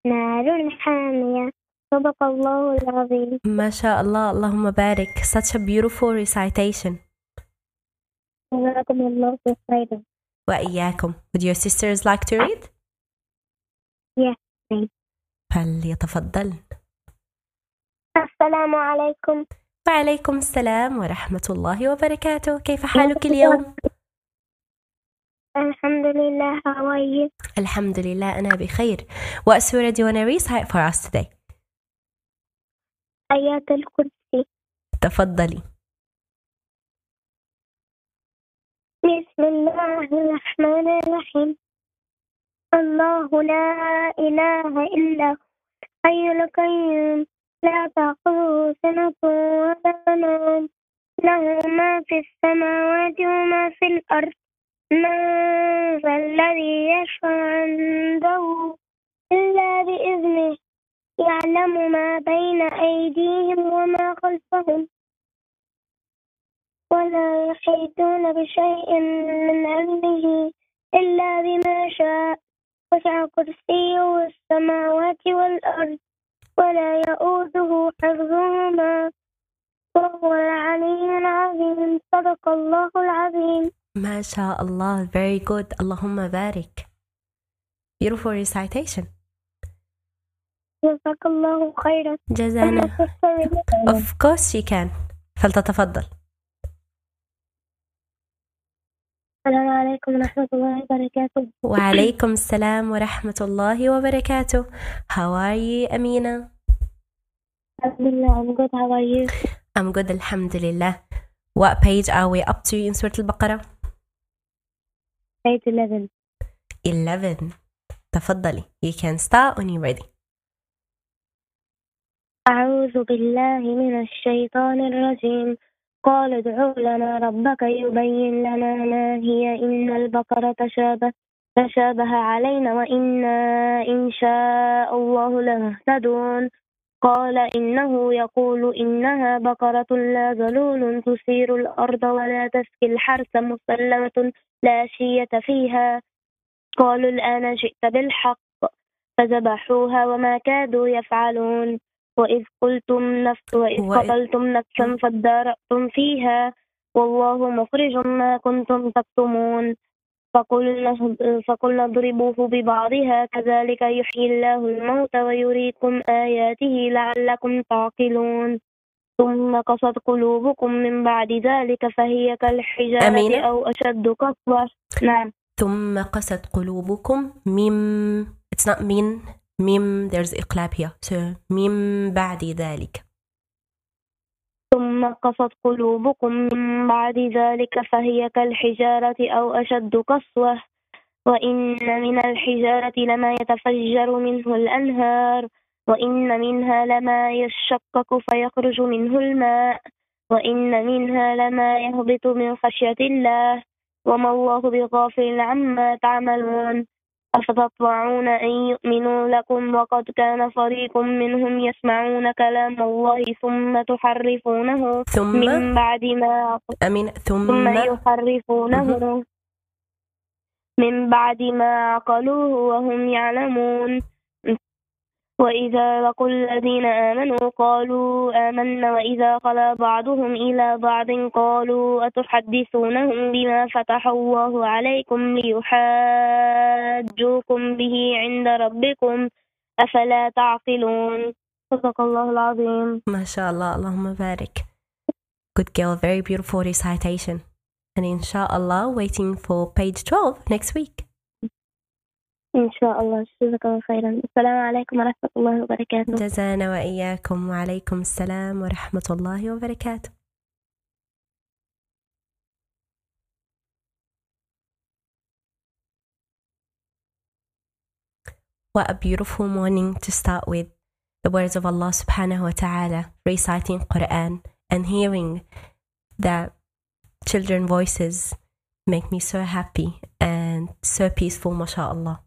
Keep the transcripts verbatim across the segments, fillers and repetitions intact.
نار حامية. صدق الله العظيم. ما شاء الله اللهم بارك. Such a beautiful recitation. جزاكم الله خيرا. وإياكم. Would your sisters like to read? Yes, please. فليتفضل. السلام عليكم. وعليكم السلام ورحمة الله وبركاته. كيف حالك اليوم؟ الحمد لله. How are you? الحمد لله أنا بخير. What surah do you want to recite for us today? آيات الكرسي. تفضلي. بسم الله الرحمن الرحيم. الله لا إله إلا هو الحي القيوم لا تأخذه سنة ولا نوم له ما في السماوات وما في الأرض من ذا الذي يشفع عنده إلا بإذنه يعلم ما بين أيديهم وما خلفهم ولا يحيطون بشيء من علمه إلا بما شاء وسع كرسيه السماوات والأرض ولا يؤوده حفظهما وهو العلي العظيم. صدق الله العظيم. ما شاء الله. Very good. اللهم بارك. Beautiful recitation. جزاك الله خيرا. جزانا. Of course she can. فلتتفضل. السلام عليكم ورحمة الله وبركاته. وعليكم السلام ورحمة الله وبركاته. How are you أمينة؟ الحمد لله. I'm good. How are you? I'm good الحمد لله. What page are we up to in سورة البقرة؟ Page eleven. eleven. تفضلي. You can start when you're ready. أعوذ بالله من الشيطان الرجيم. قال ادع لنا ربك يبين لنا ما هي إن البقرة تشابه تشابه علينا وإنا إن شاء الله لمهتدون. قال إنه يقول إنها بقرة لا ذلول تثير الأرض ولا تسقي الحرث مسلمة لا شية فيها. قالوا الآن جئت بالحق فذبحوها وما كادوا يفعلون. وإذ قلتم نفس وإذ قتلتم نفسا فادارأتم فيها والله مخرج ما كنتم تكتمون. فقلنا فقلنا اضربوه ببعضها كذلك يحيي الله الموتى ويريكم آياته لعلكم تعقلون. ثم قست قلوبكم من بعد ذلك فهي كالحجارة أمينة؟ أو أشد قسوة. نعم. ثم قست قلوبكم من it's not من ميم there's إقلاب here so من بعد ذلك. ثم قست قلوبكم من بعد ذلك فهي كالحجارة أو أشد قسوة وإن من الحجارة لما يتفجر منه الأنهار وإن منها لما يشقق فيخرج منه الماء وإن منها لما يهبط من خشية الله وما الله بغافل عما تعملون. أفتطمعون أن يؤمنوا لكم وقد كان فريق منهم يسمعون كلام الله ثم تحرفونه ثم من بعد ما أمين ثم, ثم يحرفونه من بعد ما عقلوه وهم يعلمون. وإذا لقوا الذين آمنوا قالوا آمنا وإذا خلا بعضهم إلى بعض قالوا أتحدثونهم بما فتح الله عليكم ليحاجوكم به عند ربكم أفلا تعقلون. صدق الله العظيم. ما شاء الله اللهم بارك. Good girl. Very beautiful recitation. And inshallah waiting for page twelve next week. إن شاء الله. جزاك الله خيرا. السلام عليكم ورحمة الله وبركاته. جزانا وإياكم. وعليكم السلام ورحمة الله وبركاته. What a beautiful morning to start with the words of Allah subhanahu wa ta'ala, reciting Quran and hearing the children voices make me so happy and so peaceful, mashallah.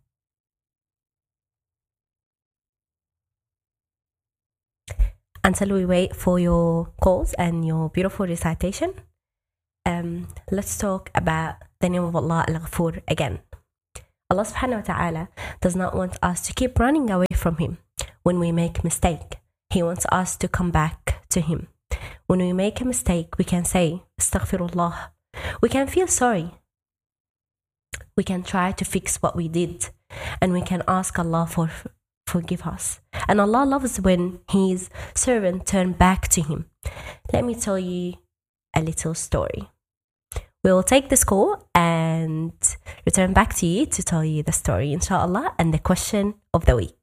Until we wait for your calls and your beautiful recitation, um, let's talk about the name of Allah Al-Ghafur again. Allah subhanahu wa ta'ala does not want us to keep running away from Him when we make a mistake. He wants us to come back to Him. When we make a mistake, we can say, Astaghfirullah. We can feel sorry. We can try to fix what we did. And we can ask Allah for forgive us. And Allah loves when His servant turn back to Him. Let me tell you a little story. We will take this call and return back to you to tell you the story, inshallah, and the question of the week.